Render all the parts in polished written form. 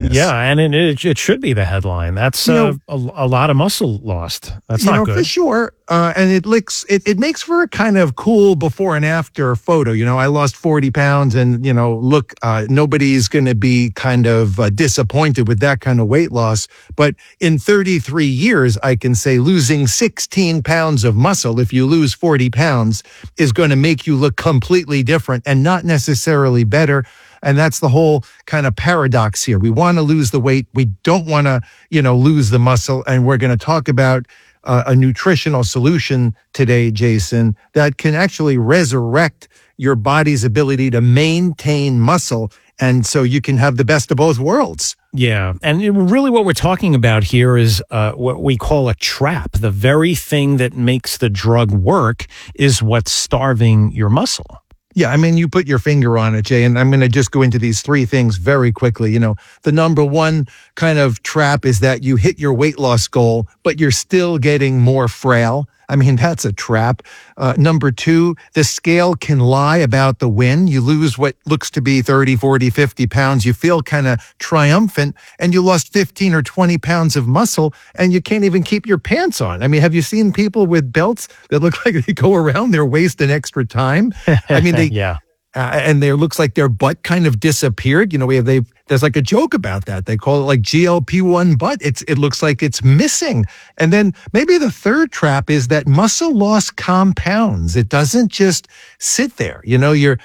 fitness. Yeah, and it should be the headline. That's a lot of muscle lost. That's not good. For sure. And it makes for a kind of cool before and after photo. I lost 40 pounds and, look, nobody's going to be kind of disappointed with that kind of weight loss. But in 33 years, I can say losing 16 pounds of muscle, if you lose 40 pounds, is going to make you look completely different and not necessarily better. And that's the whole kind of paradox here. We want to lose the weight. We don't want to, lose the muscle. And we're going to talk about a nutritional solution today, Jason, that can actually resurrect your body's ability to maintain muscle. And so you can have the best of both worlds. Yeah. And really what we're talking about here is what we call a trap. The very thing that makes the drug work is what's starving your muscle. Yeah, I mean, you put your finger on it, Jay, and I'm going to just go into these three things very quickly. The number one kind of trap is that you hit your weight loss goal, but you're still getting more frail. I mean, that's a trap. Number two, the scale can lie about the win. You lose what looks to be 30, 40, 50 pounds. You feel kind of triumphant, and you lost 15 or 20 pounds of muscle, and you can't even keep your pants on. I mean, have you seen people with belts that look like they go around their waist an extra time? I mean, yeah. And there looks like their butt kind of disappeared. There's like a joke about that. They call it like GLP-1 butt. It looks like it's missing. And then maybe the third trap is that muscle loss compounds. It doesn't just sit there. You're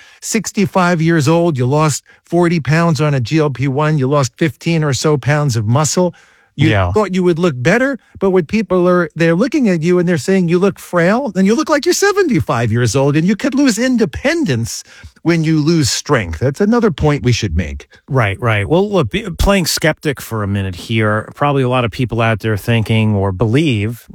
65 years old. You lost 40 pounds on a GLP-1. You lost 15 or so pounds of muscle. You thought you would look better, but when they're looking at you and they're saying you look frail, then you look like you're 75 years old, and you could lose independence when you lose strength. That's another point we should make. Right. Well, look, playing skeptic for a minute here, probably a lot of people out there thinking or believe,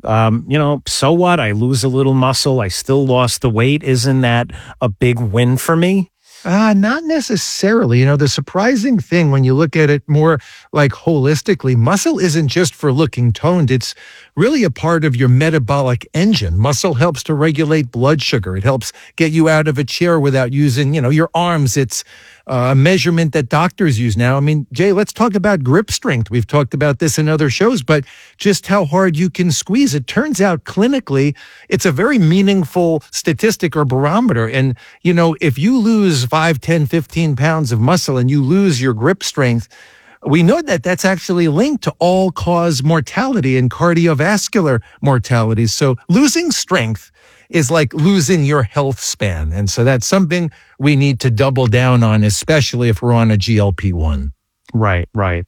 so what? I lose a little muscle. I still lost the weight. Isn't that a big win for me? Not necessarily. The surprising thing when you look at it more like holistically, muscle isn't just for looking toned. It's really a part of your metabolic engine. Muscle helps to regulate blood sugar. It helps get you out of a chair without using, your arms. It's a measurement that doctors use now. I mean, Jay, let's talk about grip strength. We've talked about this in other shows, but just how hard you can squeeze. It turns out clinically, it's a very meaningful statistic or barometer. And, if you lose 5, 10, 15 pounds of muscle and you lose your grip strength, we know that that's actually linked to all-cause mortality and cardiovascular mortality. So losing strength is like losing your health span. And so that's something we need to double down on, especially if we're on a GLP-1. Right.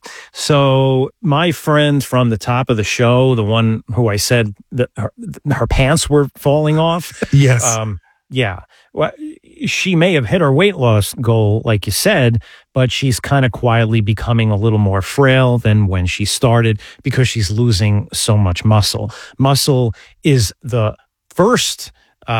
So my friend from the top of the show, the one who I said that her pants were falling off. Yes. Yeah. Well, she may have hit her weight loss goal, like you said, but she's kind of quietly becoming a little more frail than when she started because she's losing so much muscle. Muscle is the first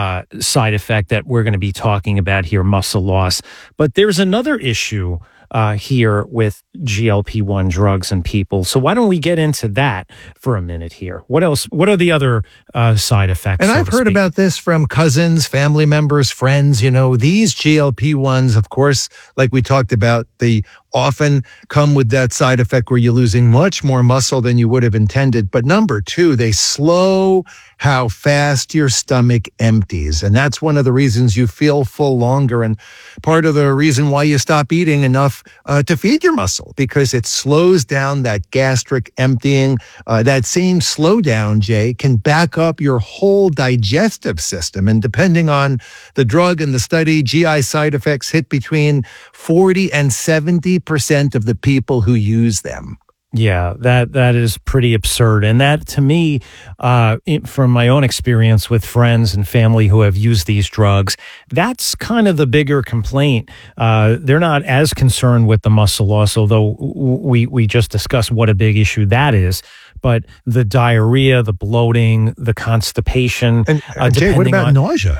side effect that we're going to be talking about here, muscle loss. But there's another issue here with GLP-1 drugs and people. So why don't we get into that for a minute here? What else? What are the other side effects? And I've heard about this from cousins, family members, friends. These GLP-1s, of course, like we talked about, they often come with that side effect where you're losing much more muscle than you would have intended. But number two, they slow how fast your stomach empties. And that's one of the reasons you feel full longer, and part of the reason why you stop eating enough to feed your muscle, because it slows down that gastric emptying. That same slowdown, Jay, can back up your whole digestive system. And depending on the drug and the study, GI side effects hit between 40 and 70% of the people who use them. Yeah, that is pretty absurd. And that, to me, from my own experience with friends and family who have used these drugs, that's kind of the bigger complaint. They're not as concerned with the muscle loss, although we just discussed what a big issue that is. But the diarrhea, the bloating, the constipation, and Jay, what about nausea?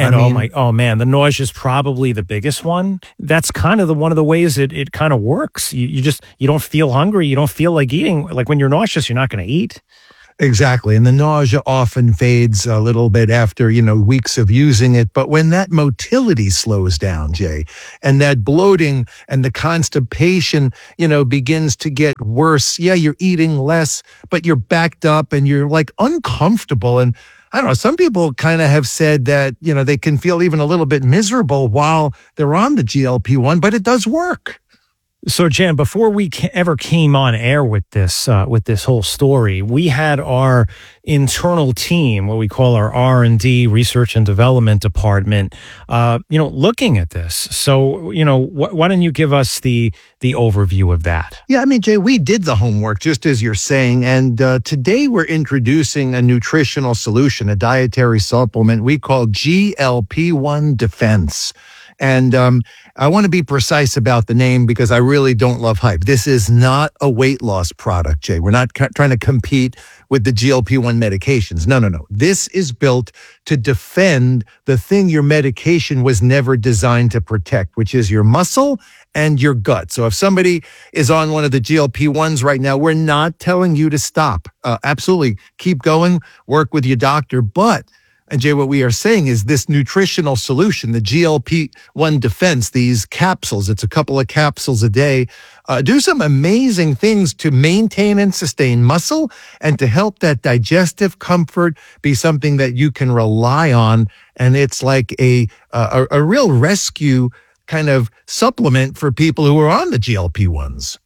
The nausea is probably the biggest one. That's kind of one of the ways it kind of works. You don't feel hungry. You don't feel like eating. Like when you're nauseous, you're not going to eat. Exactly. And the nausea often fades a little bit after, weeks of using it. But when that motility slows down, Jay, and that bloating and the constipation, begins to get worse. Yeah, you're eating less, but you're backed up and you're like uncomfortable. And I don't know, some people kind of have said that, they can feel even a little bit miserable while they're on the GLP-1, but it does work. So, Jan, before we ever came on air with this whole story, we had our internal team, what we call our R&D, Research and Development Department, looking at this. So, why don't you give us the overview of that? Yeah, I mean, Jay, we did the homework, just as you're saying. And today we're introducing a nutritional solution, a dietary supplement we call GLP-1 Defense. And I want to be precise about the name because I really don't love hype. This is not a weight loss product, Jay. We're not trying to compete with the GLP-1 medications. No. This is built to defend the thing your medication was never designed to protect, which is your muscle and your gut. So if somebody is on one of the GLP-1s right now, we're not telling you to stop. Absolutely. Keep going, work with your doctor. And Jay, what we are saying is this nutritional solution, the GLP-1 Defense, these capsules, it's a couple of capsules a day, do some amazing things to maintain and sustain muscle and to help that digestive comfort be something that you can rely on. And it's like a real rescue kind of supplement for people who are on the GLP-1s.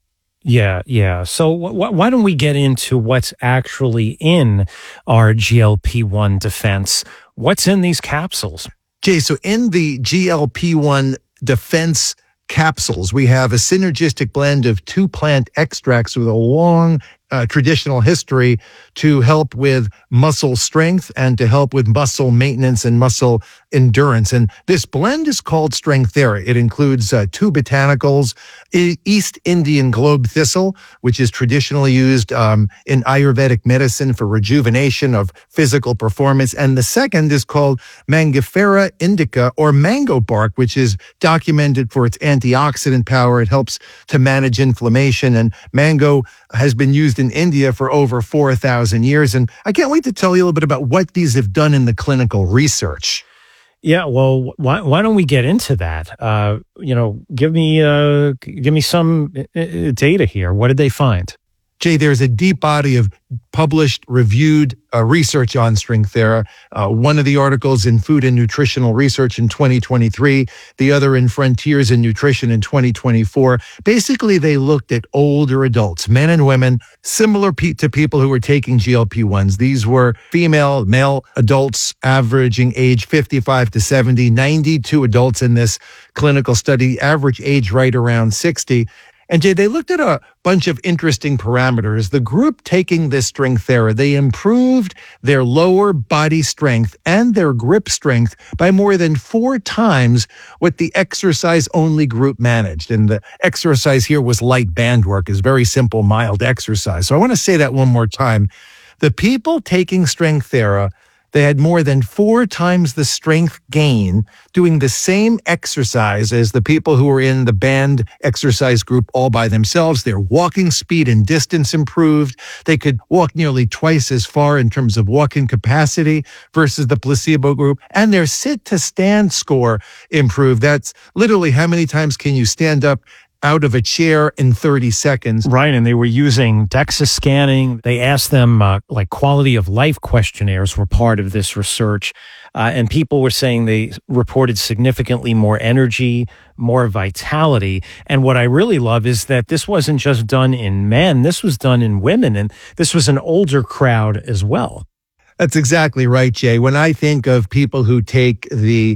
Yeah. So why don't we get into what's actually in our GLP-1 Defense? What's in these capsules? Jay, so in the GLP-1 Defense capsules, we have a synergistic blend of 2 plant extracts with a long traditional history to help with muscle strength and to help with muscle maintenance and muscle endurance. And this blend is called Strengthera. It includes 2 botanicals, East Indian globe thistle, which is traditionally used in Ayurvedic medicine for rejuvenation of physical performance. And the second is called Mangifera indica, or mango bark, which is documented for its antioxidant power. It helps to manage inflammation. And mango has been used in India for over 4,000 years. And I can't wait to tell you a little bit about what these have done in the clinical research. Yeah, well, why don't we get into that? Give me some data here. What did they find? Jay, there's a deep body of published, reviewed research on Strengthera. One of the articles in Food and Nutritional Research in 2023, the other in Frontiers in Nutrition in 2024. Basically, they looked at older adults, men and women, similar to people who were taking GLP-1s. These were male adults, averaging age 55 to 70, 92 adults in this clinical study, average age right around 60. And Jay, they looked at a bunch of interesting parameters. The group taking this Strengthera, they improved their lower body strength and their grip strength by more than 4 times what the exercise-only group managed. And the exercise here was light band work, is very simple, mild exercise. So I want to say that one more time. The people taking Strengthera, they had more than 4 times the strength gain doing the same exercise as the people who were in the band exercise group all by themselves. Their walking speed and distance improved. They could walk nearly twice as far in terms of walking capacity versus the placebo group. And their sit to stand score improved. That's literally how many times can you stand up out of a chair in 30 seconds. Right, and they were using DEXA scanning. They asked them, quality of life questionnaires were part of this research. And people were saying they reported significantly more energy, more vitality. And what I really love is that this wasn't just done in men, this was done in women. And this was an older crowd as well. That's exactly right, Jay. When I think of people who take the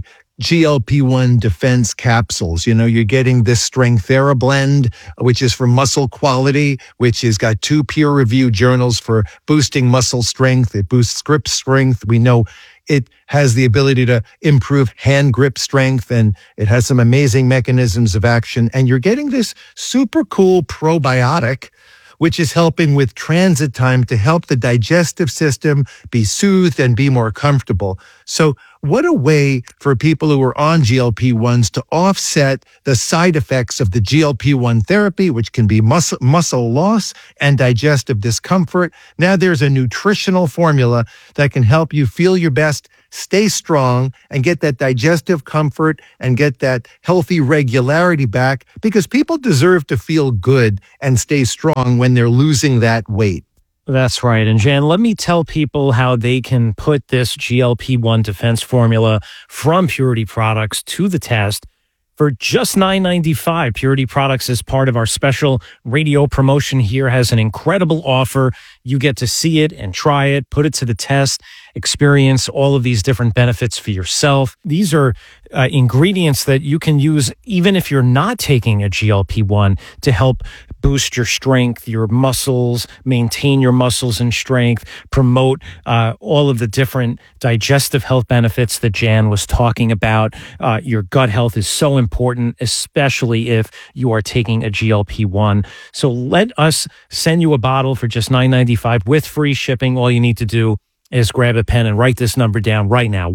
GLP-1 Defense capsules, you're getting this Strengthera blend, which is for muscle quality, which has got 2 peer-reviewed journals for boosting muscle strength. It boosts grip strength. We know it has the ability to improve hand grip strength, and it has some amazing mechanisms of action. And you're getting this super cool probiotic, which is helping with transit time to help the digestive system be soothed and be more comfortable. So what a way for people who are on GLP-1s to offset the side effects of the GLP-1 therapy, which can be muscle loss and digestive discomfort. Now there's a nutritional formula that can help you feel your best, stay strong, and get that digestive comfort and get that healthy regularity back, because people deserve to feel good and stay strong when they're losing that weight. That's right. And Jan, let me tell people how they can put this GLP-1 defense formula from Purity Products to the test. For just $9.95, Purity Products, as part of our special radio promotion here, has an incredible offer. You get to see it and try it, put it to the test, experience all of these different benefits for yourself. These are ingredients that you can use even if you're not taking a GLP-1 to help boost your strength, your muscles, maintain your muscles and strength, promote all of the different digestive health benefits that Jan was talking about. Your gut health is so important, especially if you are taking a GLP-1. So let us send you a bottle for just $9.95 with free shipping. All you need to do is grab a pen and write this number down right now.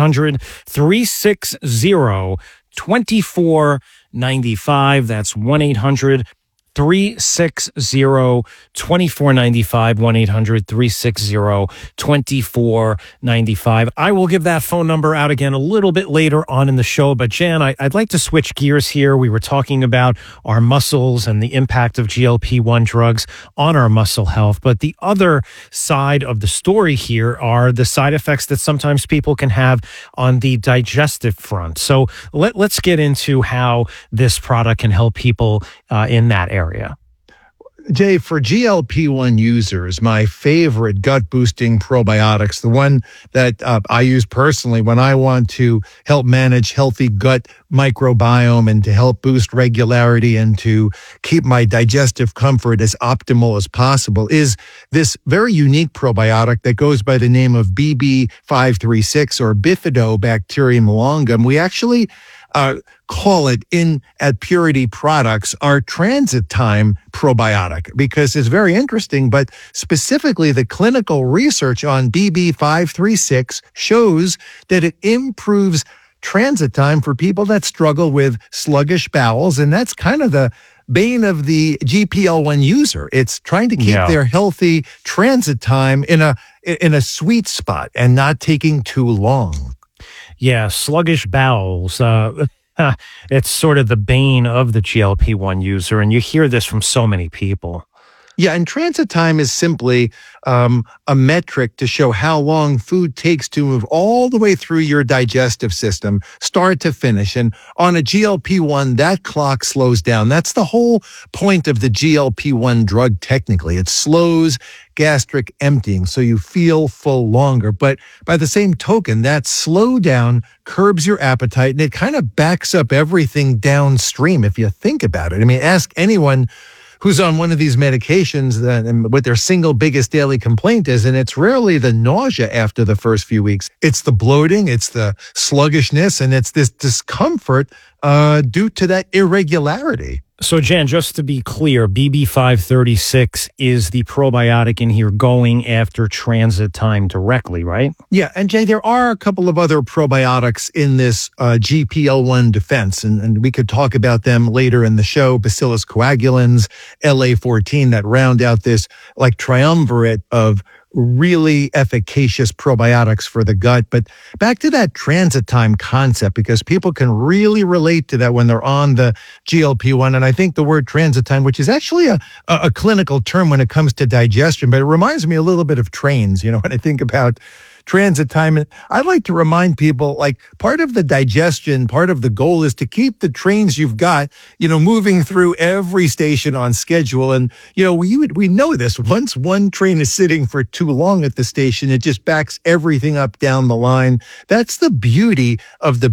1-800-360-2495. That's 1-800-360-2495. 1-800-360-2495. I will give that phone number out again a little bit later on in the show. But Jan, I'd like to switch gears here. We were talking about our muscles and the impact of GLP-1 drugs on our muscle health. But the other side of the story here are the side effects that sometimes people can have on the digestive front. So let's get into how this product can help people in that area. Jay, for GLP-1 users, my favorite gut-boosting probiotics, the one that I use personally when I want to help manage healthy gut microbiome and to help boost regularity and to keep my digestive comfort as optimal as possible, is this very unique probiotic that goes by the name of BB536 or Bifidobacterium longum. We actually call it at Purity Products our transit time probiotic, because it's very interesting. But specifically, the clinical research on BB536 shows that it improves transit time for people that struggle with sluggish bowels. And that's kind of the bane of the GLP-1 user. It's trying to keep their healthy transit time in a sweet spot and not taking too long. Yeah, sluggish bowels. It's sort of the bane of the GLP-1 user, and you hear this from so many people. Yeah, and transit time is simply a metric to show how long food takes to move all the way through your digestive system, start to finish. And on a GLP-1, that clock slows down. That's the whole point of the GLP-1 drug technically. It slows gastric emptying, so you feel full longer. But by the same token, that slowdown curbs your appetite, and it kind of backs up everything downstream if you think about it. I mean, ask anyone who's on one of these medications and what their single biggest daily complaint is, and it's rarely the nausea after the first few weeks. It's the bloating, it's the sluggishness, and it's this discomfort due to that irregularity. So, Jan, just to be clear, BB536 is the probiotic in here going after transit time directly, right? Yeah, and Jay, there are a couple of other probiotics in this GLP-1 defense, and we could talk about them later in the show. Bacillus coagulans, LA14, that round out this like triumvirate of really efficacious probiotics for the gut. But back to that transit time concept, because people can really relate to that when they're on the GLP-1. And I think the word transit time, which is actually a clinical term when it comes to digestion, but it reminds me a little bit of trains, when I think about transit time. And I like to remind people, like, part of the digestion, part of the goal is to keep the trains you've got, moving through every station on schedule. And, we know this. Once one train is sitting for too long at the station, it just backs everything up down the line. That's the beauty of the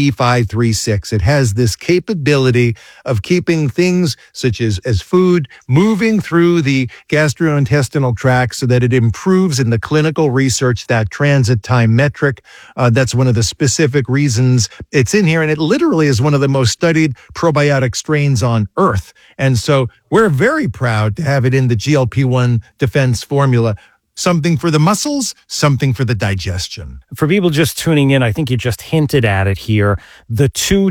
BB536. It has this capability of keeping things such as food moving through the gastrointestinal tract so that it improves in the clinical research that transit time metric. That's one of the specific reasons it's in here. And it literally is one of the most studied probiotic strains on earth. And so we're very proud to have it in the GLP-1 defense formula. Something for the muscles, something for the digestion. For people just tuning in, I think you just hinted at it here. The two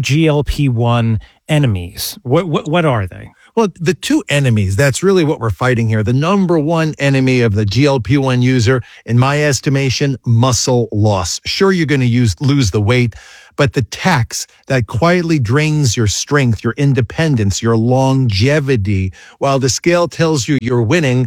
GLP-1 enemies. What are they? Well, the two enemies, that's really what we're fighting here. The number one enemy of the GLP-1 user, in my estimation, muscle loss. Sure, you're going to lose the weight, but the tax that quietly drains your strength, your independence, your longevity, while the scale tells you you're winning,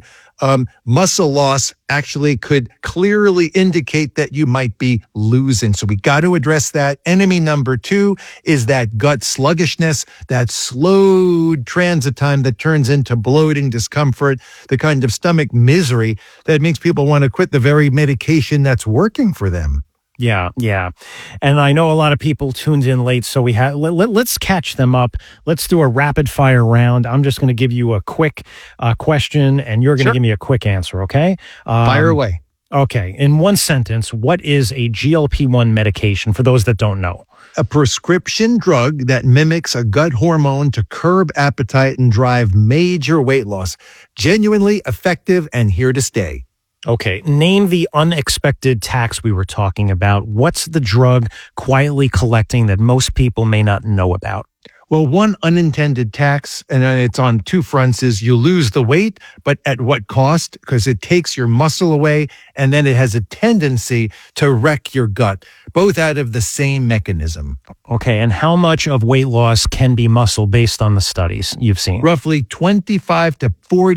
muscle loss actually could clearly indicate that you might be losing. So we got to address that. Enemy number two is that gut sluggishness, that slowed transit time that turns into bloating, discomfort, the kind of stomach misery that makes people want to quit the very medication that's working for them. Yeah. And I know a lot of people tuned in late, so let's catch them up. Let's do a rapid fire round. I'm just going to give you a quick question, and you're going to give me a quick answer, okay? Fire away. Okay. In one sentence, what is a GLP-1 medication for those that don't know? A prescription drug that mimics a gut hormone to curb appetite and drive major weight loss. Genuinely effective and here to stay. Okay, name the unexpected tax we were talking about. What's the drug quietly collecting that most people may not know about? Well, one unintended tax, and it's on two fronts, is you lose the weight, but at what cost? Because it takes your muscle away, and then it has a tendency to wreck your gut, both out of the same mechanism. Okay, and how much of weight loss can be muscle based on the studies you've seen? Roughly 25 to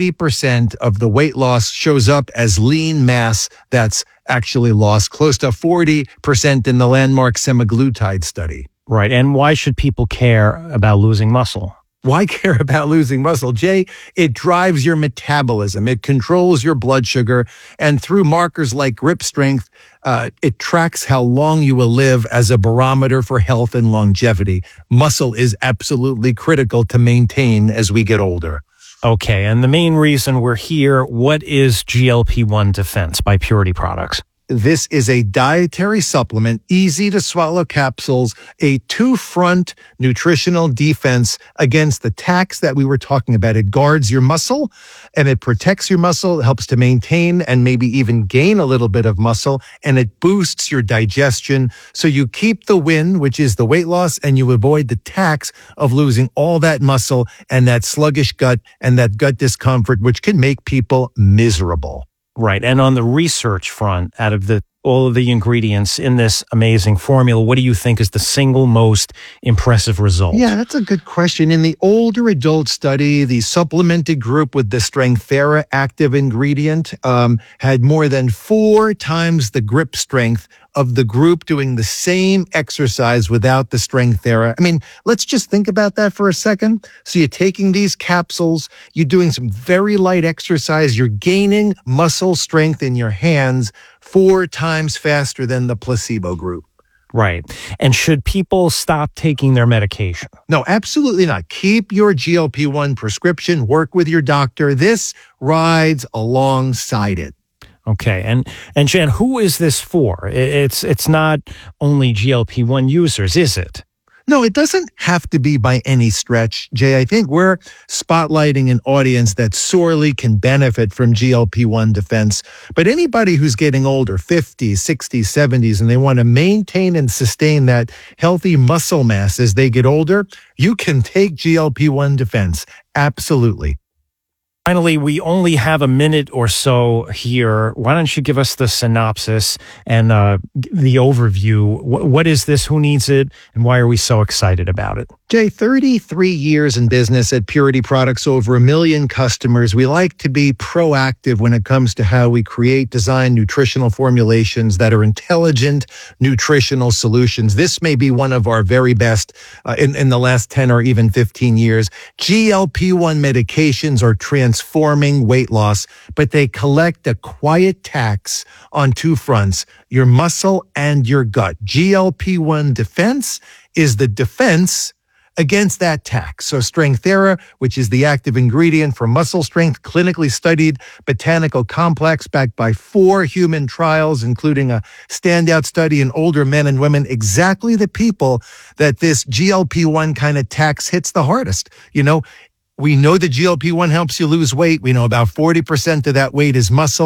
40% of the weight loss shows up as lean mass that's actually lost, close to 40% in the landmark semaglutide study. Right. And why should people care about losing muscle? Why care about losing muscle? Jay, it drives your metabolism. It controls your blood sugar. And through markers like grip strength, it tracks how long you will live as a barometer for health and longevity. Muscle is absolutely critical to maintain as we get older. Okay. And the main reason we're here, what is GLP-1 Defense by Purity Products? This is a dietary supplement, easy to swallow capsules, a two-front nutritional defense against the tax that we were talking about. It guards your muscle and it protects your muscle, it helps to maintain and maybe even gain a little bit of muscle, and it boosts your digestion. So you keep the win, which is the weight loss, and you avoid the tax of losing all that muscle and that sluggish gut and that gut discomfort, which can make people miserable. Right. And on the research front, out of all of the ingredients in this amazing formula, what do you think is the single most impressive result? Yeah, that's a good question. In the older adult study, the supplemented group with the Strengthera active ingredient had more than 4 times the grip strength of the group doing the same exercise without the Strengthera. I mean, let's just think about that for a second. So you're taking these capsules, you're doing some very light exercise, you're gaining muscle strength in your hands 4 times faster than the placebo group. Right. And should people stop taking their medication? No, absolutely not. Keep your GLP-1 prescription, work with your doctor. This rides alongside it. Okay. And Jan, who is this for? It's not only GLP-1 users, is it? No, it doesn't have to be by any stretch, Jay. I think we're spotlighting an audience that sorely can benefit from GLP-1 defense. But anybody who's getting older, 50s, 60s, 70s, and they want to maintain and sustain that healthy muscle mass as they get older, you can take GLP-1 defense. Absolutely. Finally, we only have a minute or so here. Why don't you give us the synopsis and the overview? What is this? Who needs it? And why are we so excited about it? Jay, 33 years in business at Purity Products, over 1 million customers. We like to be proactive when it comes to how we create, design nutritional formulations that are intelligent nutritional solutions. This may be one of our very best in the last 10 or even 15 years. GLP-1 medications are transforming weight loss, but they collect a quiet tax on 2 fronts, your muscle and your gut. GLP-1 defense is the defense against that tax. So Strengthera, which is the active ingredient for muscle strength, clinically studied botanical complex backed by 4 human trials, including a standout study in older men and women, exactly the people that this GLP-1 kind of tax hits the hardest. You know, we know that GLP-1 helps you lose weight. We know about 40% of that weight is muscle.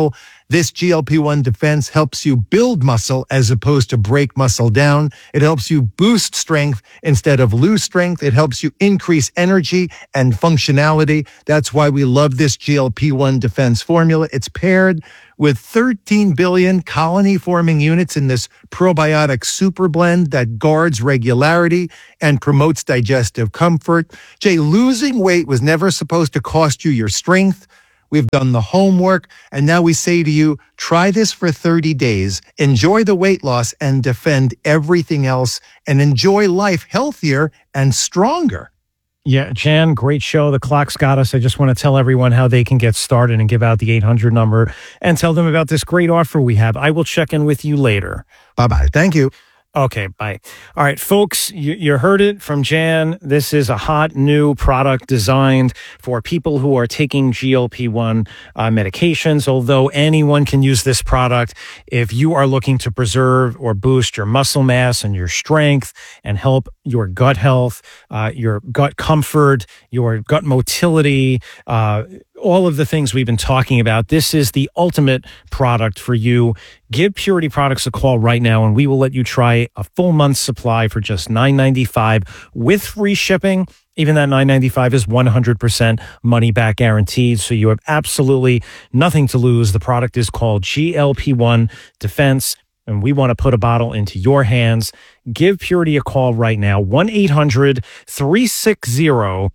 This GLP-1 Defense helps you build muscle as opposed to break muscle down. It helps you boost strength instead of lose strength. It helps you increase energy and functionality. That's why we love this GLP-1 Defense formula. It's paired with 13 billion colony-forming units in this probiotic super blend that guards regularity and promotes digestive comfort. Jay, losing weight was never supposed to cost you your strength. We've done the homework, and now we say to you, try this for 30 days, enjoy the weight loss, and defend everything else, and enjoy life healthier and stronger. Yeah, Jan, great show. The clock's got us. I just want to tell everyone how they can get started and give out the 800 number and tell them about this great offer we have. I will check in with you later. Bye-bye. Thank you. Okay, bye. All right, folks, you heard it from Jan. This is a hot new product designed for people who are taking GLP-1 medications, although anyone can use this product if you are looking to preserve or boost your muscle mass and your strength and help your gut health, your gut comfort, your gut motility, all of the things we've been talking about. This is the ultimate product for you. Give Purity Products a call right now, and we will let you try a full month's supply for just $9.95 with free shipping. Even that $9.95 is 100% money back guaranteed, so you have absolutely nothing to lose. The product is called GLP-1 Defense, and we want to put a bottle into your hands. Give Purity a call right now, 1-800-360-2495,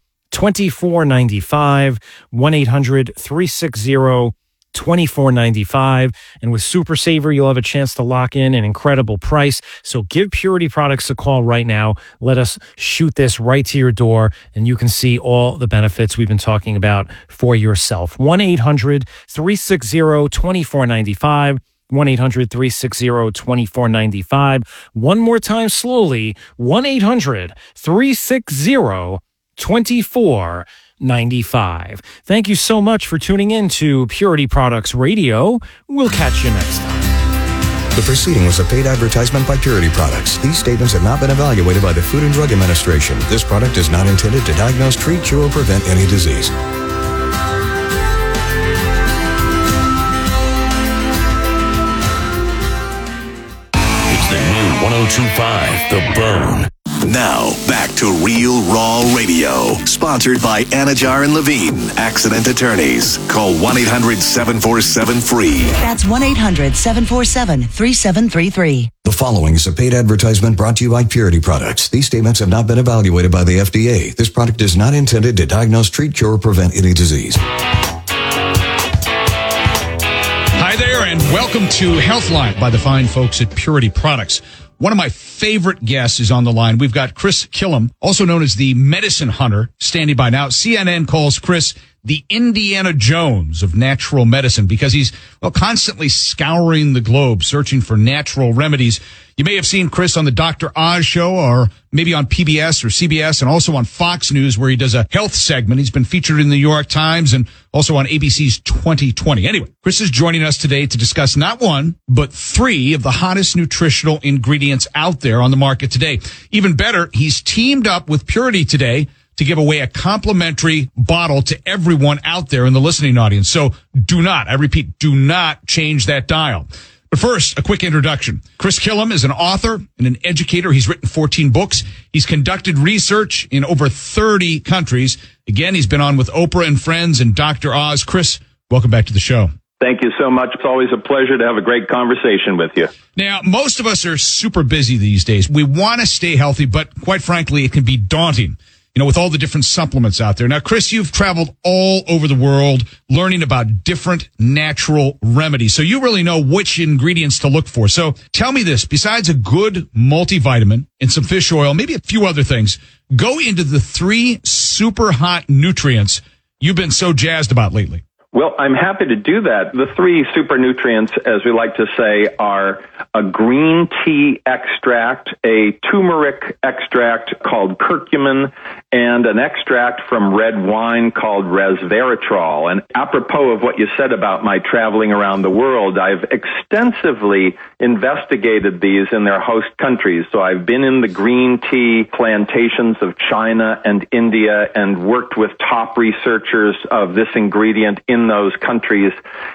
1-800-360-2495. And with Super Saver, you'll have a chance to lock in an incredible price. So give Purity Products a call right now. Let us shoot this right to your door, and you can see all the benefits we've been talking about for yourself. 1-800-360-2495. 1-800-360-2495. One more time slowly, 1-800-360-2495. Thank you so much for tuning in to Purity Products Radio. We'll catch you next time. The proceeding was a paid advertisement by Purity Products. These statements have not been evaluated by the Food and Drug Administration. This product is not intended to diagnose, treat, cure, or prevent any disease. It's the new 102.5 The Bone. Now, back to Real Raw Radio. Sponsored by Anajar and Levine, Accident Attorneys. Call 1-800-747-FREE. That's 1-800-747-3733. The following is a paid advertisement brought to you by Purity Products. These statements have not been evaluated by the FDA. This product is not intended to diagnose, treat, cure, or prevent any disease. Hi there, and welcome to Healthline by the fine folks at Purity Products. One of my favorite guests is on the line. We've got Chris Killam, also known as the Medicine Hunter, standing by now. CNN calls Chris the Indiana Jones of natural medicine because he's, constantly scouring the globe, searching for natural remedies. You may have seen Chris on the Dr. Oz show, or maybe on PBS or CBS, and also on Fox News, where he does a health segment. He's been featured in the New York Times and also on ABC's 2020. Anyway, Chris is joining us today to discuss not one, but 3 of the hottest nutritional ingredients out there on the market today. Even better, he's teamed up with Purity today to give away a complimentary bottle to everyone out there in the listening audience. So do not, I repeat, do not change that dial. But first, a quick introduction. Chris Killam is an author and an educator. He's written 14 books. He's conducted research in over 30 countries. Again, he's been on with Oprah and Friends and Dr. Oz. Chris, welcome back to the show. Thank you so much. It's always a pleasure to have a great conversation with you. Now, most of us are super busy these days. We want to stay healthy, but quite frankly, it can be daunting, with all the different supplements out there. Now, Chris, you've traveled all over the world learning about different natural remedies. So you really know which ingredients to look for. So tell me this, besides a good multivitamin and some fish oil, maybe a few other things, go into the 3 super hot nutrients you've been so jazzed about lately. Well, I'm happy to do that. The 3 super nutrients, as we like to say, are a green tea extract, a turmeric extract called curcumin, and an extract from red wine called resveratrol. And apropos of what you said about my traveling around the world, I've extensively investigated these in their host countries. So I've been in the green tea plantations of China and India and worked with top researchers of this ingredient in those countries.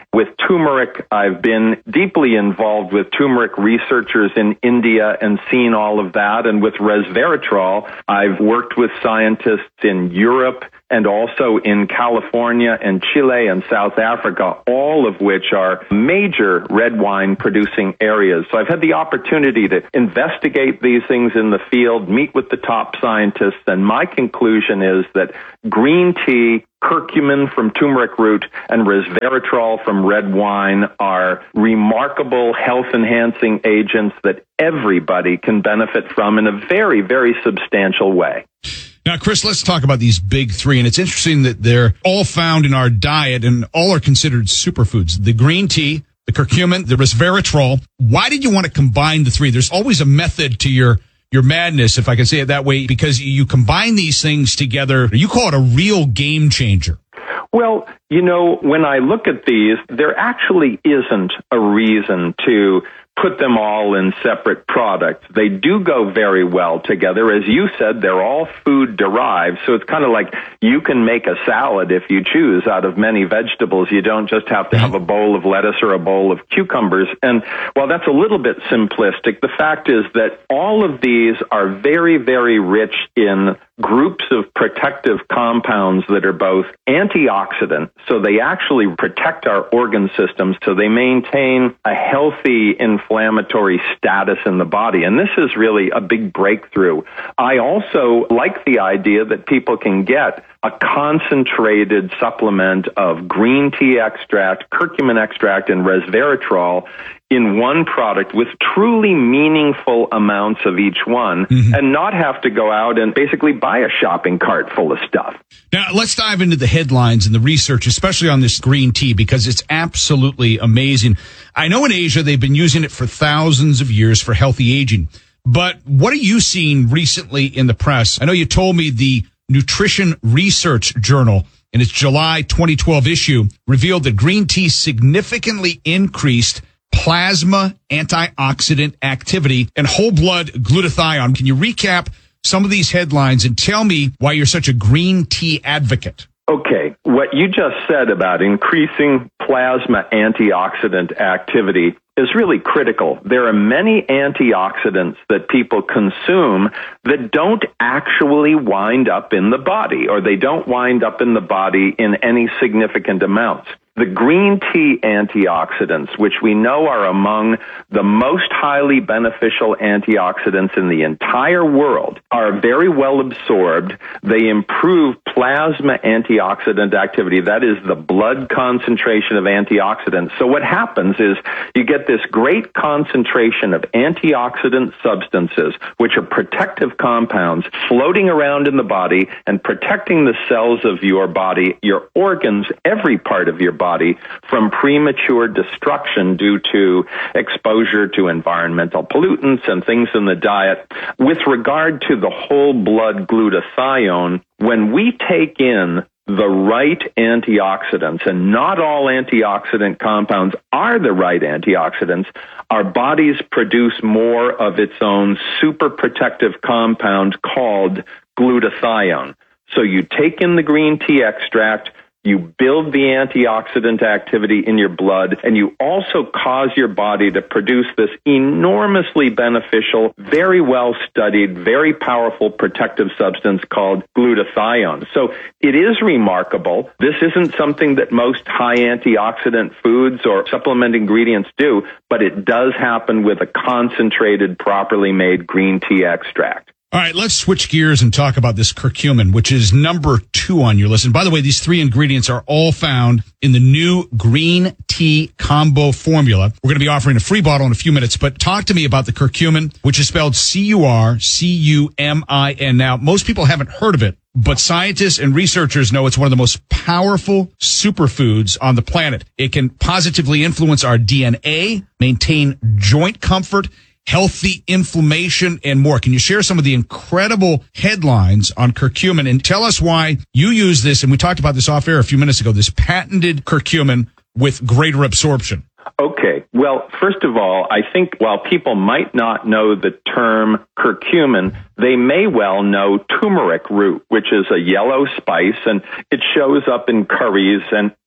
With turmeric, I've been deeply involved with turmeric researchers in India and seen all of that. And with resveratrol, I've worked with scientists in Europe and also in California and Chile and South Africa, all of which are major red wine producing areas. So I've had the opportunity to investigate these things in the field, meet with the top scientists, and my conclusion is that green tea, curcumin from turmeric root, and resveratrol from red wine are remarkable health-enhancing agents that everybody can benefit from in a very, very substantial way. Now, Chris, let's talk about these big three. And it's interesting that they're all found in our diet and all are considered superfoods. The green tea, the curcumin, the resveratrol. Why did you want to combine the three? There's always a method to your madness, if I can say it that way, because you combine these things together. You call it a real game changer. Well, you know, when I look at these, there actually isn't a reason to put them all in separate products. They do go very well together. As you said, they're all food derived, so it's kind of like you can make a salad if you choose out of many vegetables. You don't just have to have a bowl of lettuce or a bowl of cucumbers. And while that's a little bit simplistic, the fact is that all of these are very, very rich in groups of protective compounds that are both antioxidant, so they actually protect our organ systems, so they maintain a healthy inflammatory status in the body. And this is really a big breakthrough. I also like the idea that people can get a concentrated supplement of green tea extract, curcumin extract, and resveratrol in one product with truly meaningful amounts of each one, and not have to go out and basically buy a shopping cart full of stuff. Now, let's dive into the headlines and the research, especially on this green tea, because it's absolutely amazing. I know in Asia they've been using it for thousands of years for healthy aging. But what are you seeing recently in the press? I know you told me the Nutrition Research Journal in its July 2012 issue revealed that green tea significantly increased plasma antioxidant activity and whole blood glutathione. Can you recap some of these headlines and tell me why you're such a green tea advocate? Okay, what you just said about increasing plasma antioxidant activity is really critical. There are many antioxidants that people consume that don't actually wind up in the body, or they don't wind up in the body in any significant amounts. The green tea antioxidants, which we know are among the most highly beneficial antioxidants in the entire world, are very well absorbed. They improve plasma antioxidant activity. That is the blood concentration of antioxidants. So what happens is you get this great concentration of antioxidant substances, which are protective compounds, floating around in the body and protecting the cells of your body, your organs, every part of your body, from premature destruction due to exposure to environmental pollutants and things in the diet. With regard to the whole blood glutathione, when we take in the right antioxidants, and not all antioxidant compounds are the right antioxidants, our bodies produce more of its own super protective compound called glutathione. So you take in the green tea extract, you build the antioxidant activity in your blood, and you also cause your body to produce this enormously beneficial, very well-studied, very powerful protective substance called glutathione. So it is remarkable. This isn't something that most high antioxidant foods or supplement ingredients do, but it does happen with a concentrated, properly made green tea extract. All right, let's switch gears and talk about this curcumin, which is number 2 on your list. And by the way, these 3 ingredients are all found in the new green tea combo formula. We're going to be offering a free bottle in a few minutes, but talk to me about the curcumin, which is spelled C-U-R-C-U-M-I-N. Now, most people haven't heard of it, but scientists and researchers know it's one of the most powerful superfoods on the planet. It can positively influence our DNA, maintain joint comfort, healthy inflammation, and more. Can you share some of the incredible headlines on curcumin and tell us why you use this, and we talked about this off air a few minutes ago, this patented curcumin with greater absorption? Okay. Well, first of all, I think while people might not know the term curcumin, they may well know turmeric root, which is a yellow spice, and it shows up in curries. And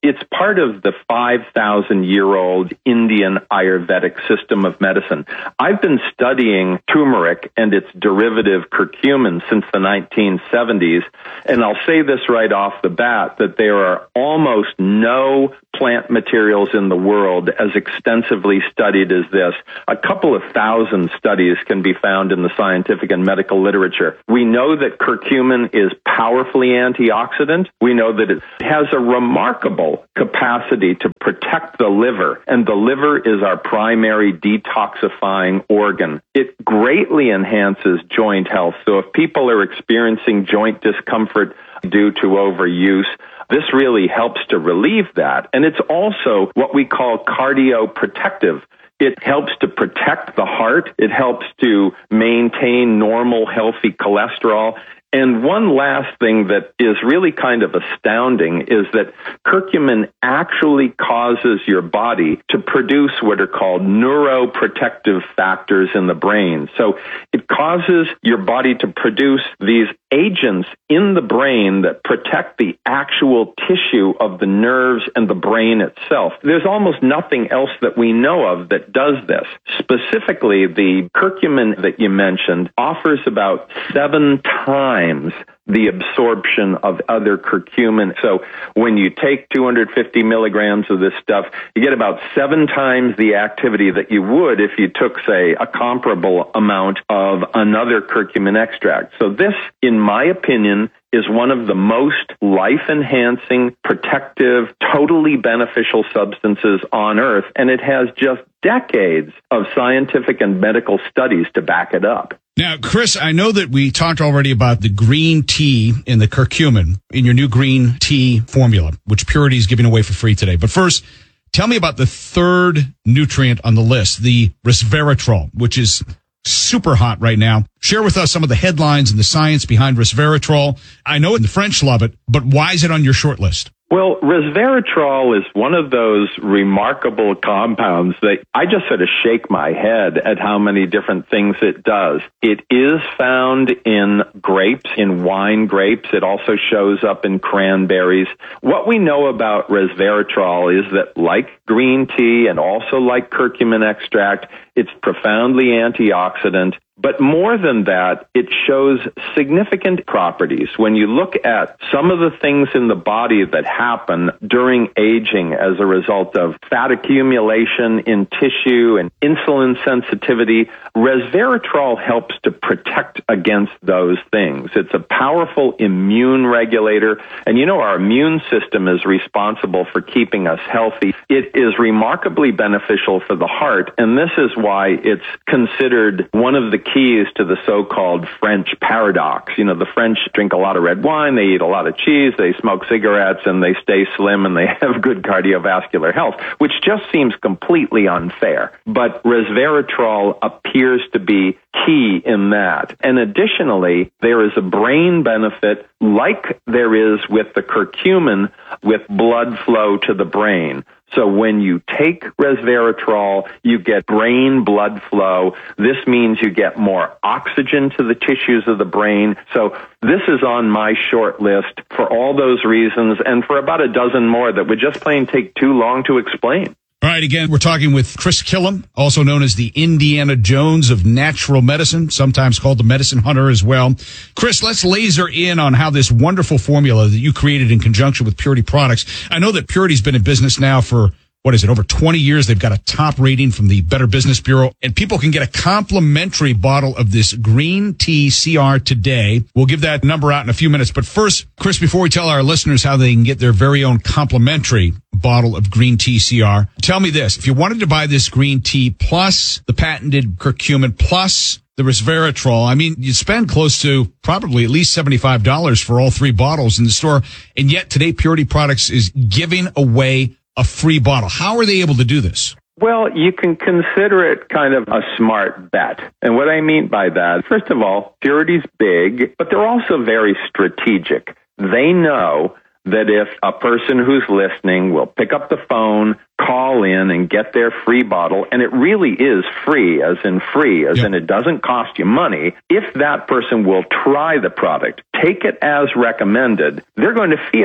It's part of the 5,000-year-old Indian Ayurvedic system of medicine. I've been studying turmeric and its derivative curcumin since the 1970s, and I'll say this right off the bat, that there are almost no plant materials in the world as extensively studied as this. A couple of thousand studies can be found in the scientific and medical literature. We know that curcumin is powerfully antioxidant. We know that it has a remarkable capacity to protect the liver, and the liver is our primary detoxifying organ. It greatly enhances joint health. So if people are experiencing joint discomfort due to overuse, this really helps to relieve that. And it's also what we call cardioprotective. It helps to protect the heart. It helps to maintain normal, healthy cholesterol. And one last thing that is really kind of astounding is that curcumin actually causes your body to produce what are called neuroprotective factors in the brain. So it causes your body to produce these agents in the brain that protect the actual tissue of the nerves and the brain itself. There's almost nothing else that we know of that does this. Specifically, the curcumin that you mentioned offers about 7 times the absorption of other curcumin. So when you take 250 milligrams of this stuff, you get about 7 times the activity that you would if you took, say, a comparable amount of another curcumin extract. So this, in my opinion, is one of the most life-enhancing, protective, totally beneficial substances on Earth, and it has just decades of scientific and medical studies to back it up. Now, Chris, I know that we talked already about the green tea and the curcumin in your new green tea formula, which Purity is giving away for free today. But first, tell me about the third nutrient on the list, the resveratrol, which is super hot right now. Share with us some of the headlines and the science behind resveratrol. I know the French love it, but why is it on your short list? Well, resveratrol is one of those remarkable compounds that I just sort of shake my head at how many different things it does. It is found in grapes, in wine grapes. It also shows up in cranberries. What we know about resveratrol is that, like green tea and also like curcumin extract, it's profoundly antioxidant. But more than that, it shows significant properties. When you look at some of the things in the body that happen during aging as a result of fat accumulation in tissue and insulin sensitivity, resveratrol helps to protect against those things. It's a powerful immune regulator. And you know, our immune system is responsible for keeping us healthy. It is remarkably beneficial for the heart. And this is why it's considered one of the keys to the so-called French paradox. You know, the French drink a lot of red wine, they eat a lot of cheese, they smoke cigarettes, and they stay slim, and they have good cardiovascular health, which just seems completely unfair. But resveratrol appears to be key in that. And additionally, there is a brain benefit like there is with the curcumin with blood flow to the brain. So when you take resveratrol, you get brain blood flow. This means you get more oxygen to the tissues of the brain. So this is on my short list for all those reasons and for about a dozen more that would just plain take too long to explain. All right, again, we're talking with Chris Killam, also known as the Indiana Jones of natural medicine, sometimes called the medicine hunter as well. Chris, let's laser in on how this wonderful formula that you created in conjunction with Purity Products. I know that Purity's been in business now for, over 20 years. They've got a top rating from the Better Business Bureau, and people can get a complimentary bottle of this green tea CR today. We'll give that number out in a few minutes. But first, Chris, before we tell our listeners how they can get their very own complimentary bottle of green tea CR, tell me this. If you wanted to buy this green tea plus the patented curcumin plus the resveratrol, I mean, you spend close to probably at least $75 for all 3 bottles in the store. And yet today, Purity Products is giving away a free bottle. How are they able to do this? Well, you can consider it kind of a smart bet. And what I mean by that, first of all, Purity's big, but they're also very strategic. They know that if a person who's listening will pick up the phone, call in and get their free bottle, and it really is free, as in it doesn't cost you money, if that person will try the product, take it as recommended, they're going to feel it.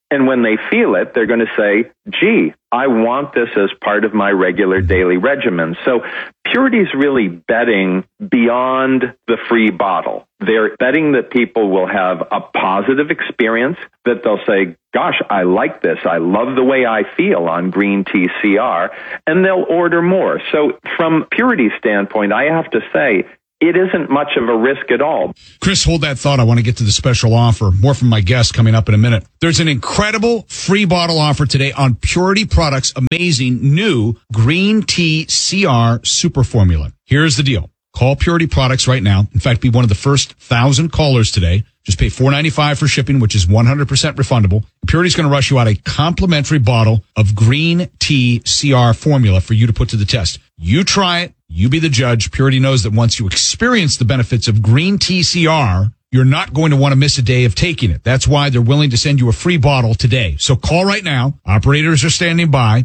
And when they feel it, they're going to say, gee, I want this as part of my regular daily regimen. So Purity's really betting beyond the free bottle. They're betting that people will have a positive experience, that they'll say, gosh, I like this. I love the way I feel on green tea CR, and they'll order more. So from Purity's standpoint, I have to say, it isn't much of a risk at all. Chris, hold that thought. I want to get to the special offer. More from my guest coming up in a minute. There's an incredible free bottle offer today on Purity Products' amazing new Green Tea CR Super Formula. Here's the deal. Call Purity Products right now. In fact, be one of the first 1,000 callers today. Just pay $4.95 for shipping, which is 100% refundable. Purity's going to rush you out a complimentary bottle of Green Tea CR Formula for you to put to the test. You try it. You be the judge. Purity knows that once you experience the benefits of Green Tea CR, you're not going to want to miss a day of taking it. That's why they're willing to send you a free bottle today. So call right now. Operators are standing by.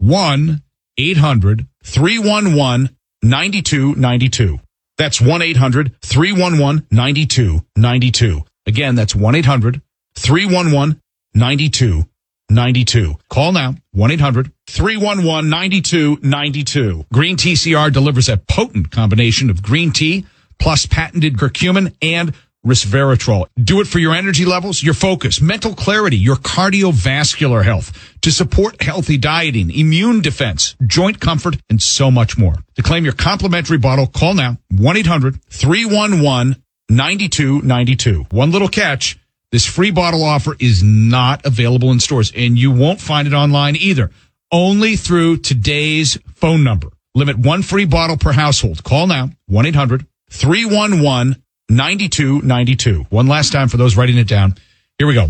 1-800-311-9292. That's 1-800-311-9292. Again, that's 1-800-311-9292. Call now, 1-800-311-9292. Green Tea CR delivers a potent combination of green tea plus patented curcumin and resveratrol. Do it for your energy levels, your focus, mental clarity, your cardiovascular health, to support healthy dieting, immune defense, joint comfort, and so much more. To claim your complimentary bottle, call now, 1-800-311-9292. One little catch. This free bottle offer is not available in stores, and you won't find it online either. Only through today's phone number. Limit one free bottle per household. Call now, 1-800-311-9292. One last time for those writing it down. Here we go.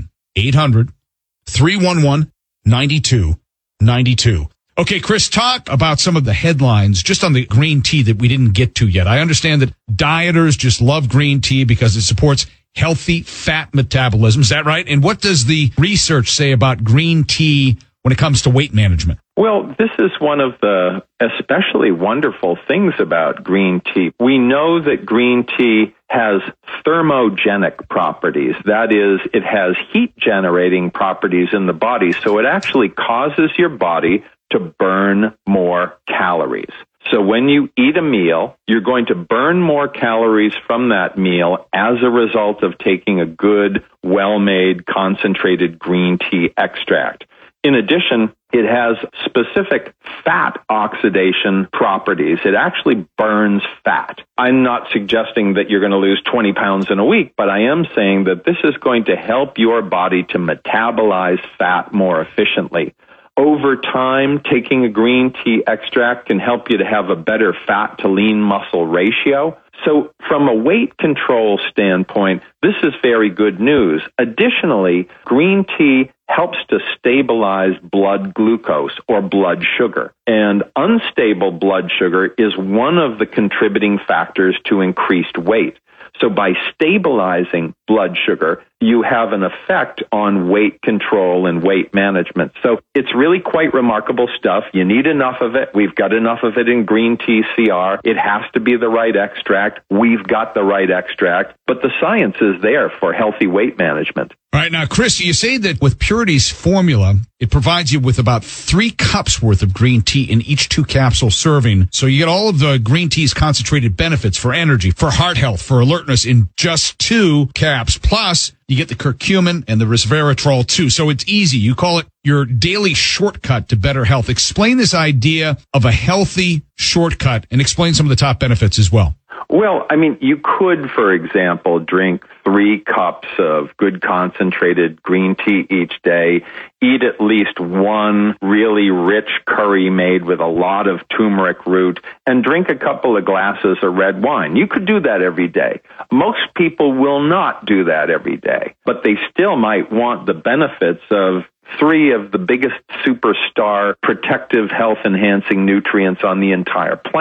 1-800-311-9292. Okay, Chris, talk about some of the headlines just on the green tea that we didn't get to yet. I understand that dieters just love green tea because it supports healthy fat metabolism. Is that right? And what does the research say about green tea when it comes to weight management? Well, this is one of the especially wonderful things about green tea. We know that green tea has thermogenic properties. That is, it has heat-generating properties in the body, so it actually causes your body to burn more calories. So when you eat a meal, you're going to burn more calories from that meal as a result of taking a good, well-made, concentrated green tea extract. In addition, it has specific fat oxidation properties. It actually burns fat. I'm not suggesting that you're going to lose 20 pounds in a week, but I am saying that this is going to help your body to metabolize fat more efficiently. Over time, taking a green tea extract can help you to have a better fat to lean muscle ratio. So from a weight control standpoint, this is very good news. Additionally, green tea helps to stabilize blood glucose or blood sugar. And unstable blood sugar is one of the contributing factors to increased weight. So by stabilizing blood sugar, you have an effect on weight control and weight management. So it's really quite remarkable stuff. You need enough of it. We've got enough of it in green tea CR. It has to be the right extract. We've got the right extract. But the science is there for healthy weight management. All right. Now, Chris, you say that with Purity's formula, it provides you with about 3 cups worth of green tea in each 2-capsule serving. So you get all of the green tea's concentrated benefits for energy, for heart health, for alertness in just 2 caps. Plus, you get the curcumin and the resveratrol too. So it's easy. You call it your daily shortcut to better health. Explain this idea of a healthy shortcut and explain some of the top benefits as well. Well, I mean, you could, for example, drink 3 cups of good concentrated green tea each day, eat at least 1 really rich curry made with a lot of turmeric root, and drink a couple of glasses of red wine. You could do that every day. Most people will not do that every day, but they still might want the benefits of 3 of the biggest superstar protective health enhancing nutrients on the entire planet.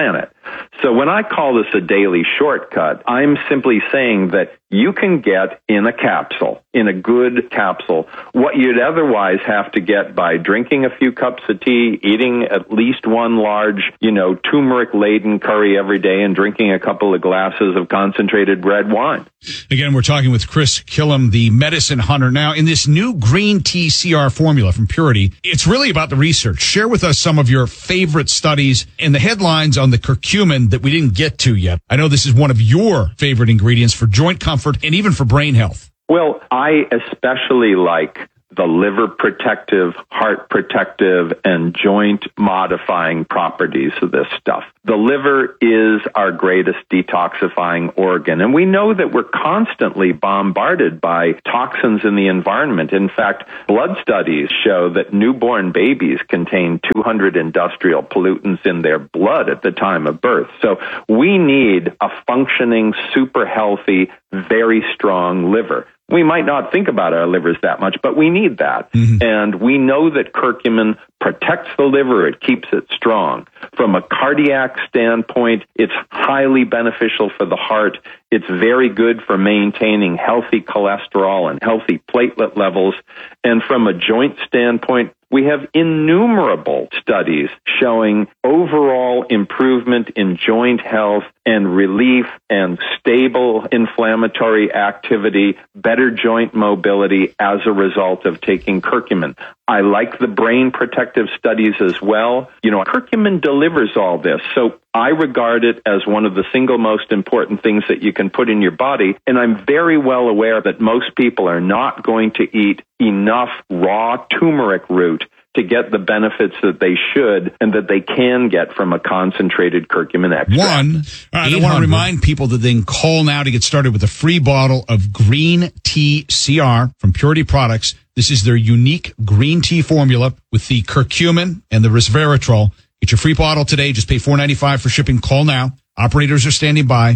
So when I call this a daily shortcut, I'm simply saying that you can get in a capsule, in a good capsule, what you'd otherwise have to get by drinking a few cups of tea, eating at least one large, turmeric-laden curry every day, and drinking a couple of glasses of concentrated red wine. Again, we're talking with Chris Killam, the medicine hunter. Now, in this new green tea CR formula from Purity, it's really about the research. Share with us some of your favorite studies and the headlines on the curcumin that we didn't get to yet. I know this is one of your favorite ingredients for joint comfort and even for brain health. Well, I especially like the liver protective, heart protective, and joint modifying properties of this stuff. The liver is our greatest detoxifying organ, and we know that we're constantly bombarded by toxins in the environment. In fact, blood studies show that newborn babies contain 200 industrial pollutants in their blood at the time of birth. So we need a functioning, super healthy, very strong liver. We might not think about our livers that much, but we need that. Mm-hmm. And we know that curcumin protects the liver. It keeps it strong. From a cardiac standpoint, it's highly beneficial for the heart. It's very good for maintaining healthy cholesterol and healthy platelet levels. And from a joint standpoint, we have innumerable studies showing overall improvement in joint health and relief and stable inflammatory activity, better joint mobility as a result of taking curcumin. I like the brain protective studies as well. Curcumin delivers all this. So I regard it as one of the single most important things that you can put in your body. And I'm very well aware that most people are not going to eat enough raw turmeric root to get the benefits that they should and that they can get from a concentrated curcumin extract. I want to remind people that they can call now to get started with a free bottle of green tea CR from Purity Products. This is their unique green tea formula with the curcumin and the resveratrol. Get your free bottle today. Just pay $4.95 for shipping. Call now. Operators are standing by.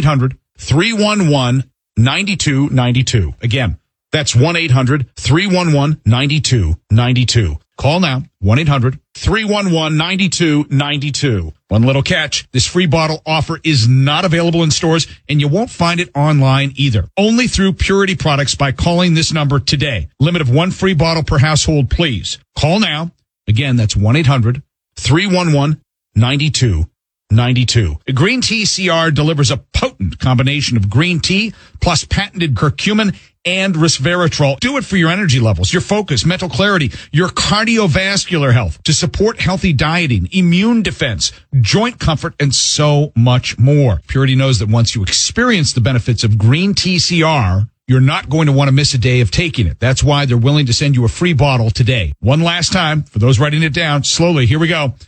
1-800-311-9292. Again, that's 1-800-311-9292. Call now, 1-800-311-9292. One little catch, this free bottle offer is not available in stores, and you won't find it online either. Only through Purity Products by calling this number today. Limit of one free bottle per household, please. Call now. Again, that's 1-800-311-9292. Green Tea CR delivers a potent combination of green tea plus patented curcumin and resveratrol. Do it for your energy levels, your focus, mental clarity, your cardiovascular health, to support healthy dieting, immune defense, joint comfort, and so much more. Purity knows that once you experience the benefits of green tea CR, you're not going to want to miss a day of taking it. That's why they're willing to send you a free bottle today. One last time, for those writing it down, slowly, here we go.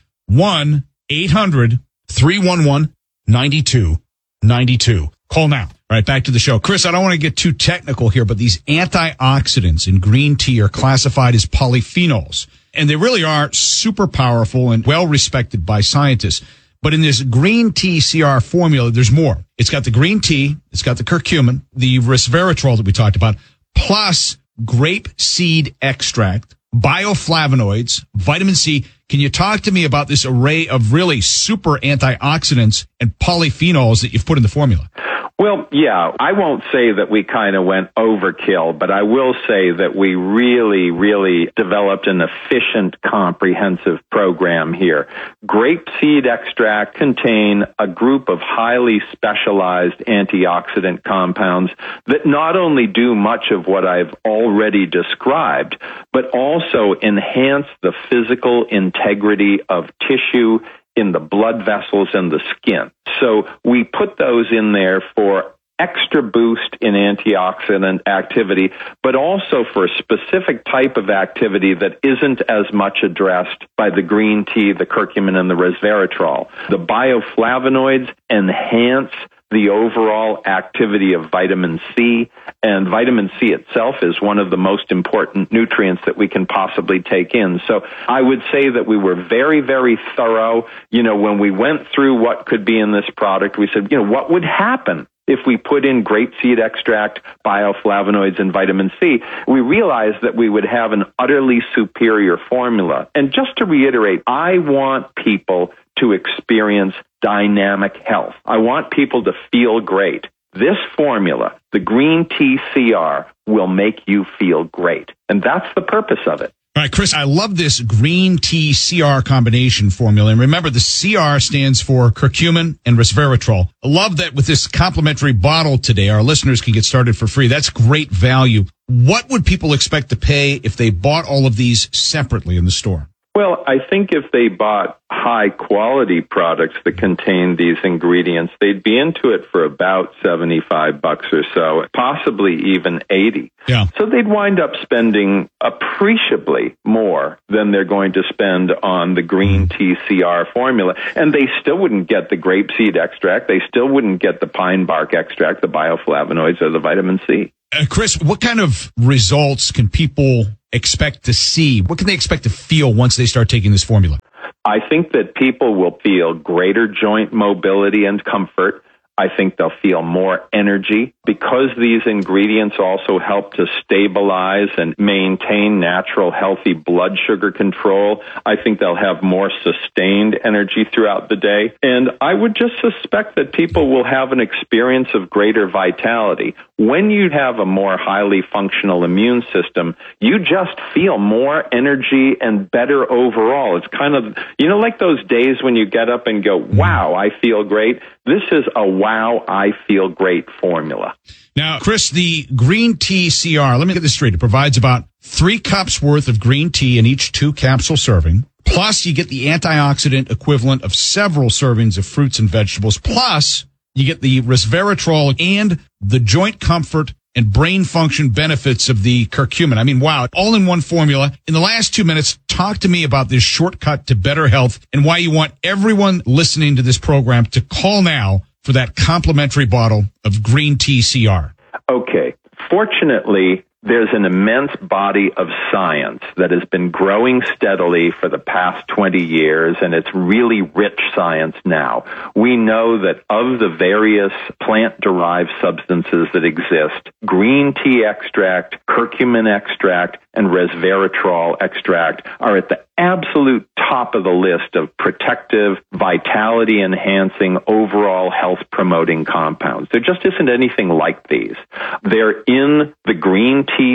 1-800-311-9292. Call now. All right, back to the show. Chris, I don't want to get too technical here, but these antioxidants in green tea are classified as polyphenols, and they really are super powerful and well respected by scientists. But in this green tea CR formula, there's more. It's got the green tea, it's got the curcumin, the resveratrol that we talked about, plus grape seed extract, bioflavonoids, vitamin C. Can you talk to me about this array of really super antioxidants and polyphenols that you've put in the formula? Well, yeah, I won't say that we kind of went overkill, but I will say that we really, really developed an efficient, comprehensive program here. Grapeseed extract contain a group of highly specialized antioxidant compounds that not only do much of what I've already described, but also enhance the physical integrity of tissue in the blood vessels and the skin. So we put those in there for extra boost in antioxidant activity, but also for a specific type of activity that isn't as much addressed by the green tea, the curcumin, and the resveratrol. The bioflavonoids enhance the overall activity of vitamin C, and vitamin C itself is one of the most important nutrients that we can possibly take in. So I would say that we were very, very thorough. When we went through what could be in this product, we said, what would happen if we put in grapeseed extract, bioflavonoids, and vitamin C, we realized that we would have an utterly superior formula. And just to reiterate, I want people to experience dynamic health. I want people to feel great. This formula, the Green Tea CR, will make you feel great. And that's the purpose of it. All right, Chris, I love this Green Tea CR combination formula. And remember, the CR stands for curcumin and resveratrol. I love that with this complimentary bottle today, our listeners can get started for free. That's great value. What would people expect to pay if they bought all of these separately in the store? Well, I think if they bought high-quality products that contain these ingredients, they'd be into it for about $75 or so, possibly even $80. Yeah. So they'd wind up spending appreciably more than they're going to spend on the Green Tea CR formula. And they still wouldn't get the grapeseed extract. They still wouldn't get the pine bark extract, the bioflavonoids, or the vitamin C. Chris, what kind of results can people expect to see? What can they expect to feel once they start taking this formula? I think that people will feel greater joint mobility and comfort. I think they'll feel more energy because these ingredients also help to stabilize and maintain natural, healthy blood sugar control. I think they'll have more sustained energy throughout the day. And I would just suspect that people will have an experience of greater vitality. When you have a more highly functional immune system, you just feel more energy and better overall. It's kind of, like those days when you get up and go, wow, I feel great. This is a wow, I feel great formula. Now, Chris, the Green Tea CR, let me get this straight. It provides about 3 cups worth of green tea in each 2-capsule serving. Plus, you get the antioxidant equivalent of several servings of fruits and vegetables. Plus, you get the resveratrol and the joint comfort and brain function benefits of the curcumin. I mean, wow, all in one formula. In the last 2 minutes, talk to me about this shortcut to better health and why you want everyone listening to this program to call now for that complimentary bottle of Green Tea CR. Okay. Fortunately, there's an immense body of science that has been growing steadily for the past 20 years, and it's really rich science now. We know that of the various plant-derived substances that exist, green tea extract, curcumin extract, and resveratrol extract are at the absolute top of the list of protective, vitality-enhancing, overall health-promoting compounds. There just isn't anything like these. They're in the Green Tea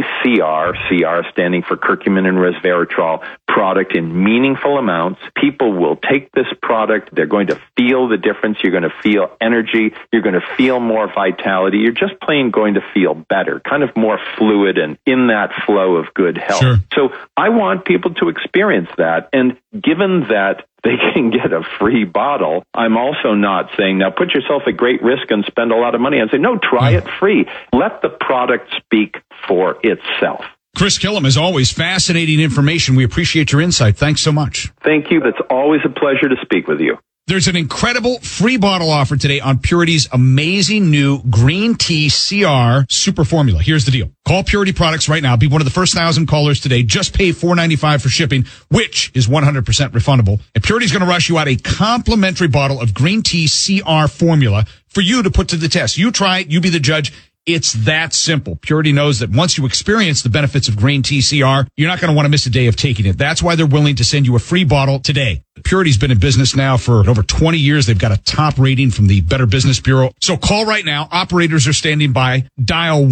CR standing for curcumin and resveratrol, product in meaningful amounts. People will take this product. They're going to feel the difference. You're going to feel energy. You're going to feel more vitality. You're just plain going to feel better, kind of more fluid and in that flow of good health. Sure. So I want people to experience that. And given that they can get a free bottle, I'm also not saying, now put yourself at great risk and spend a lot of money. I say, no, try it free. Let the product speak for itself. Chris Killam, as always, fascinating information. We appreciate your insight. Thanks so much. Thank you. It's always a pleasure to speak with you. There's an incredible free bottle offer today on Purity's amazing new Green Tea CR Super Formula. Here's the deal. Call Purity Products right now. Be one of the first 1,000 callers today. Just pay $4.95 for shipping, which is 100% refundable. And Purity's going to rush you out a complimentary bottle of Green Tea CR Formula for you to put to the test. You try it. You be the judge. It's that simple. Purity knows that once you experience the benefits of Green Tea CR, you're not going to want to miss a day of taking it. That's why they're willing to send you a free bottle today. Purity's been in business now for over 20 years. They've got a top rating from the Better Business Bureau. So call right now. Operators are standing by. Dial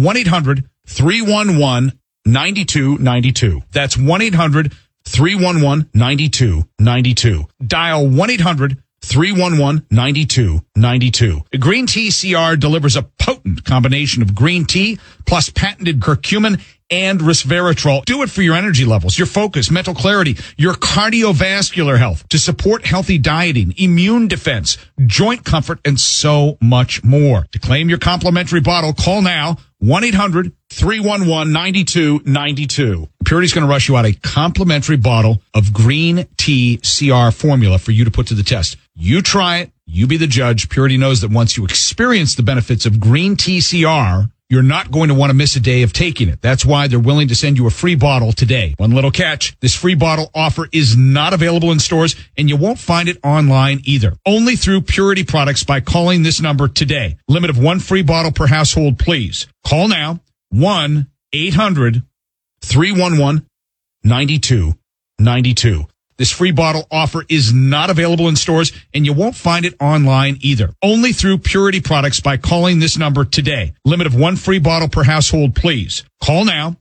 1-800-311-9292. That's 1-800-311-9292. Dial 1-800-311-9292. Green Tea CR delivers a potent combination of green tea plus patented curcumin and resveratrol. Do it for your energy levels, your focus, mental clarity, your cardiovascular health, to support healthy dieting, immune defense, joint comfort, and so much more. To claim your complimentary bottle, call now 1-800-311-9292. Purity's going to rush you out a complimentary bottle of Green Tea CR Formula for you to put to the test. You try it. You be the judge. Purity knows that once you experience the benefits of Green Tea CR, you're not going to want to miss a day of taking it. That's why they're willing to send you a free bottle today. One little catch, this free bottle offer is not available in stores, and you won't find it online either. Only through Purity Products by calling this number today. Limit of 1 free bottle per household, please. Call now, 1-800-311-9292. This free bottle offer is not available in stores, and you won't find it online either. Only through Purity Products by calling this number today. Limit of 1 free bottle per household, please. Call now,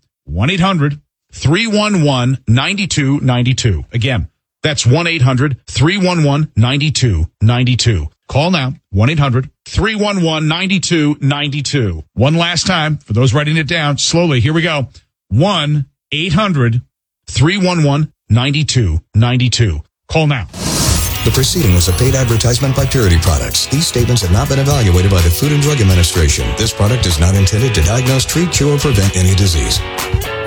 1-800-311-9292. Again, that's 1-800-311-9292. Call now, 1-800-311-9292. One last time, for those writing it down slowly, here we go. 1-800-311-9292. Call now. The proceeding was a paid advertisement by Purity Products. These statements have not been evaluated by the Food and Drug Administration. This product is not intended to diagnose, treat, cure, or prevent any disease.